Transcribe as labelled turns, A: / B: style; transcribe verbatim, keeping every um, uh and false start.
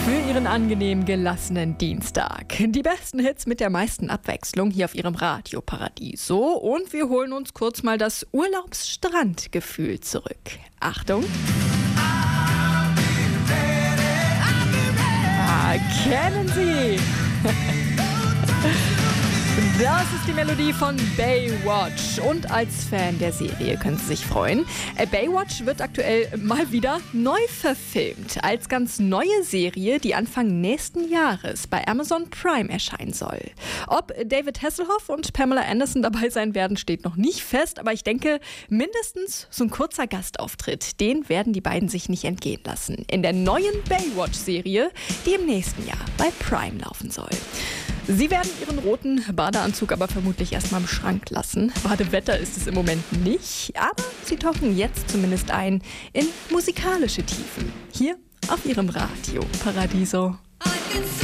A: Für Ihren angenehm gelassenen Dienstag. Die besten Hits mit der meisten Abwechslung hier auf Ihrem Radio Paradiso. Und wir holen uns kurz mal das Urlaubsstrandgefühl zurück. Achtung! Ah, kennen Sie! Das ist die Melodie von Baywatch und als Fan der Serie können Sie sich freuen. Baywatch wird aktuell mal wieder neu verfilmt als ganz neue Serie, die Anfang nächsten Jahres bei Amazon Prime erscheinen soll. Ob David Hasselhoff und Pamela Anderson dabei sein werden, steht noch nicht fest, aber ich denke, mindestens so ein kurzer Gastauftritt, den werden die beiden sich nicht entgehen lassen. In der neuen Baywatch-Serie, die im nächsten Jahr bei Prime laufen soll. Sie werden Ihren roten Badeanzug aber vermutlich erstmal im Schrank lassen. Badewetter ist es im Moment nicht, aber Sie tauchen jetzt zumindest ein in musikalische Tiefen. Hier auf Ihrem Radio Paradiso.